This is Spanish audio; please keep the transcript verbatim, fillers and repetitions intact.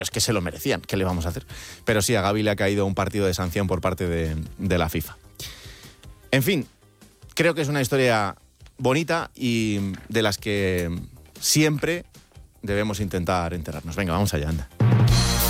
Es que se lo merecían, ¿qué le vamos a hacer? Pero sí, a Gavi le ha caído un partido de sanción por parte de, de la FIFA. En fin, creo que es una historia bonita y de las que siempre debemos intentar enterarnos. Venga, vamos allá, anda.